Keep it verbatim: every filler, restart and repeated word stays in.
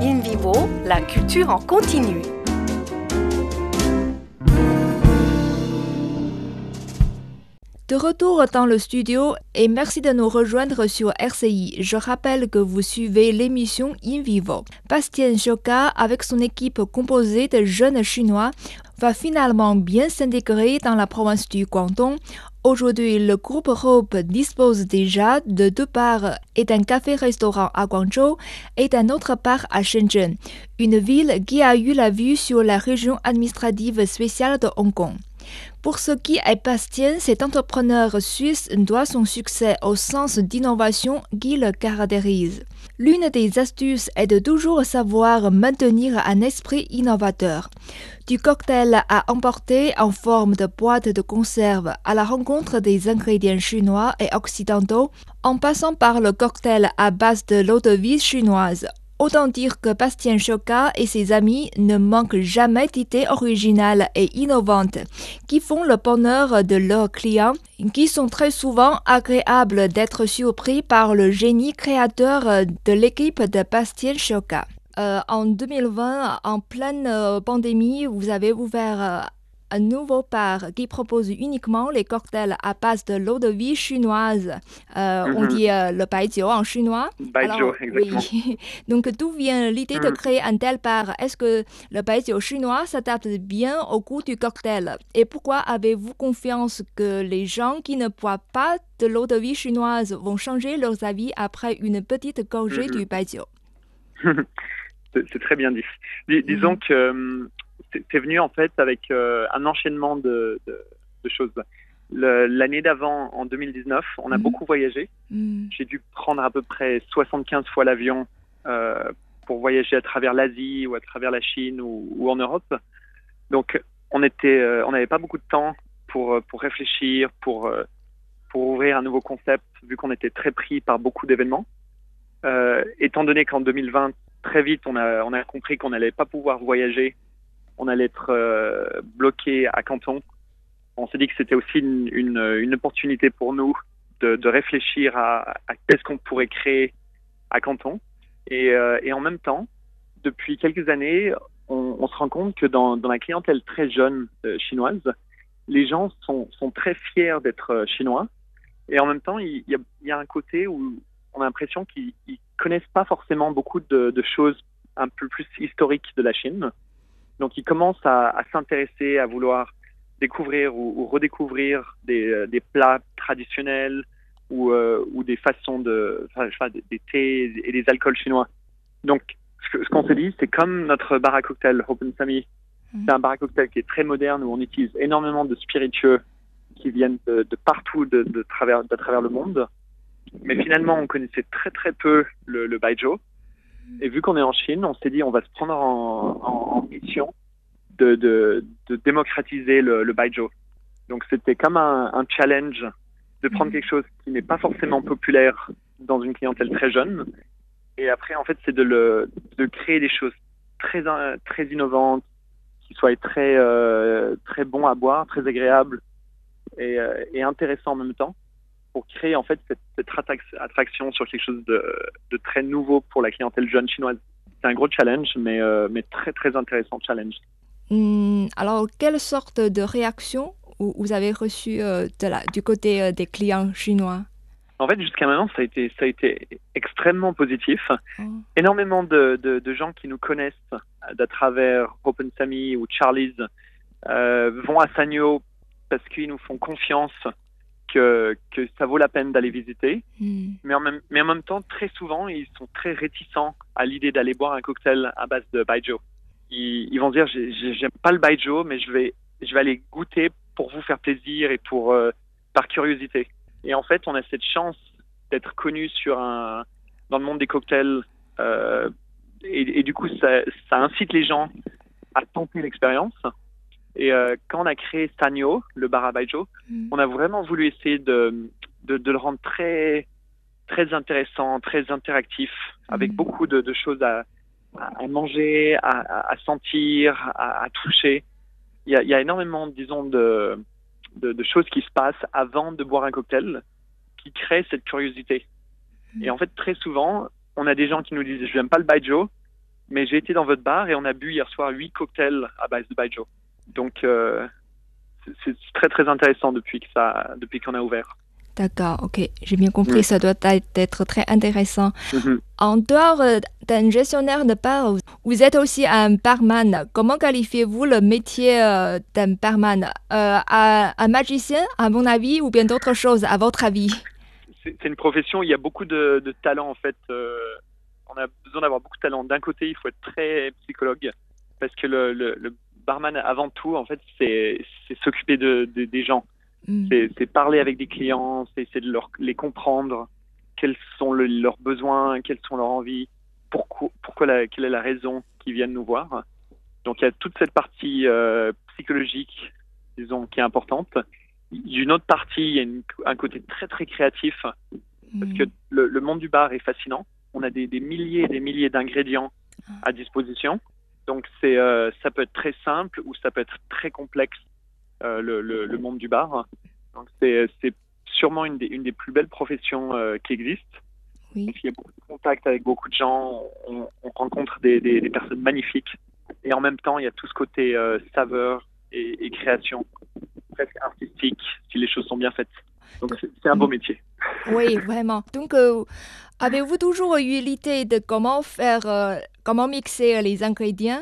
In Vivo, la culture en continu. De retour dans le studio et merci de nous rejoindre sur R C I. Je rappelle que vous suivez l'émission In Vivo. Bastien Choka, avec son équipe composée de jeunes Chinois, va finalement bien s'intégrer dans la province du Guangdong. Aujourd'hui, le groupe Hope dispose déjà de deux bars et d'un café-restaurant à Guangzhou et d'un autre bar à Shenzhen, une ville qui a eu la vue sur la région administrative spéciale de Hong Kong. Pour ce qui est Bastien, cet entrepreneur suisse doit son succès au sens d'innovation qui le caractérise. L'une des astuces est de toujours savoir maintenir un esprit innovateur. Du cocktail à emporter en forme de boîte de conserve à la rencontre des ingrédients chinois et occidentaux, en passant par le cocktail à base de l'eau-de-vie chinoise. Autant dire que Bastien Choka et ses amis ne manquent jamais d'idées originales et innovantes qui font le bonheur de leurs clients, qui sont très souvent agréables d'être surpris par le génie créateur de l'équipe de Bastien Choka. Euh, en deux mille vingt, en pleine euh, pandémie, vous avez ouvert euh, un nouveau bar qui propose uniquement les cocktails à base de l'eau-de-vie chinoise. Euh, mm-hmm. On dit euh, le baijiu en chinois. Baijiu, exactement. Oui. Donc, d'où vient l'idée mm. de créer un tel bar? Est-ce que le baijiu chinois s'adapte bien au goût du cocktail? Et pourquoi avez-vous confiance que les gens qui ne boivent pas de l'eau-de-vie chinoise vont changer leurs avis après une petite gorgée mm-hmm. du baijiu? c'est, c'est très bien dit. Dis, disons mm. que... C'est venu en fait avec euh, un enchaînement de, de, de choses. Le, l'année d'avant, en deux mille dix-neuf, on a mmh. beaucoup voyagé. Mmh. J'ai dû prendre à peu près soixante-quinze fois l'avion euh, pour voyager à travers l'Asie ou à travers la Chine ou, ou en Europe. Donc, on était, euh, on n'avait pas beaucoup de temps pour pour réfléchir, pour euh, pour ouvrir un nouveau concept, vu qu'on était très pris par beaucoup d'événements. Euh, étant donné qu'en deux mille vingt, très vite, on a on a compris qu'on n'allait pas pouvoir voyager. On allait être euh, bloqué à Canton. On s'est dit que c'était aussi une, une, une opportunité pour nous de, de réfléchir à, à qu'est-ce qu'on pourrait créer à Canton. Et, euh, et en même temps, depuis quelques années, on, on se rend compte que dans, dans la clientèle très jeune euh, chinoise, les gens sont, sont très fiers d'être euh, chinois. Et en même temps, il y a, il y a un côté où on a l'impression qu'ils ne connaissent pas forcément beaucoup de, de choses un peu plus historiques de la Chine. Donc, ils commencent à, à s'intéresser, à vouloir découvrir ou, ou redécouvrir des, des plats traditionnels ou, euh, ou des façons de, enfin, des, des thés et des alcools chinois. Donc, ce, ce qu'on s'est dit, c'est comme notre bar à cocktail Hope and Sami, mmh. c'est un bar à cocktail qui est très moderne où on utilise énormément de spiritueux qui viennent de, de partout, de, de, travers, de travers le monde. Mais finalement, on connaissait très très peu le, le baijiu. Et vu qu'on est en Chine, on s'est dit on va se prendre en, en, en mission de, de, de démocratiser le, le baijiu. Donc c'était comme un, un challenge de prendre quelque chose qui n'est pas forcément populaire dans une clientèle très jeune. Et après, en fait, c'est de, le, de créer des choses très, très innovantes, qui soient très, euh, très bons à boire, très agréables et, euh, et intéressants en même temps, pour créer en fait cette, cette attraction sur quelque chose de, de très nouveau pour la clientèle jeune chinoise. C'est un gros challenge, mais, euh, mais très très intéressant challenge. Mmh, alors, quelle sorte de réaction vous avez reçue euh, de la, du côté euh, des clients chinois? En fait, jusqu'à maintenant, ça a été, ça a été extrêmement positif. Oh. Énormément de, de, de gens qui nous connaissent à travers Hope and Sami ou Charlie's euh, vont à Sanyo parce qu'ils nous font confiance Que, que ça vaut la peine d'aller visiter, mm. mais, en même, mais en même temps, très souvent, ils sont très réticents à l'idée d'aller boire un cocktail à base de baijiu. Ils, ils vont dire, j'ai, j'aime pas le baijiu, mais je vais, je vais aller goûter pour vous faire plaisir et pour, euh, par curiosité. Et en fait, on a cette chance d'être connu sur un, dans le monde des cocktails, euh, et, et du coup, ça, ça incite les gens à tenter l'expérience. Et euh, quand on a créé Sanyo, le bar à baijiu, mmh. on a vraiment voulu essayer de, de, de le rendre très, très intéressant, très interactif, mmh. avec beaucoup de, de choses à, à manger, à, à sentir, à, à toucher. Il y a, il y a énormément, disons, de, de, de choses qui se passent avant de boire un cocktail qui créent cette curiosité. Mmh. Et en fait, très souvent, on a des gens qui nous disent « je n'aime pas le baijiu », mais j'ai été dans votre bar et on a bu hier soir huit cocktails à base de baijiu. Donc, euh, c'est, c'est très très intéressant depuis que ça, depuis qu'on a ouvert. D'accord, ok, j'ai bien compris, Mm. ça doit être très intéressant. Mhm. En dehors euh, d'un gestionnaire de bar, vous êtes aussi un barman. Comment qualifiez-vous le métier euh, d'un barman? euh, un, un magicien, à mon avis, ou bien d'autres choses, à votre avis? C'est, c'est une profession où il y a beaucoup de, de talent en fait. Euh, on a besoin d'avoir beaucoup de talent. D'un côté, il faut être très psychologue parce que le, le, le barman, avant tout, en fait, c'est, c'est s'occuper de, de- des gens. Mm. C'est, c'est parler avec des clients, c'est essayer de leur, les comprendre, quels sont le- leurs besoins, quelles sont leurs envies, pourquoi, pourquoi la, quelle est la raison qu'ils viennent nous voir. Donc il y a toute cette partie euh, psychologique, disons, qui est importante. D'une autre partie, il y a une- un côté très très créatif parce que Mm. le, le monde du bar est fascinant. On a des, des milliers et des milliers d'ingrédients à disposition. Donc c'est, euh, ça peut être très simple ou ça peut être très complexe, euh, le, le, le monde du bar. Donc c'est, c'est sûrement une des, une des plus belles professions euh, qui existent. Oui. Parce qu'il y a beaucoup de contacts avec beaucoup de gens, on, on rencontre des, des, des personnes magnifiques. Et en même temps, il y a tout ce côté euh, saveur et, et création, presque artistique, si les choses sont bien faites. Donc c'est, c'est un beau métier. Oui, vraiment. Donc, euh, avez-vous toujours eu l'idée de comment faire, euh, comment mixer les ingrédients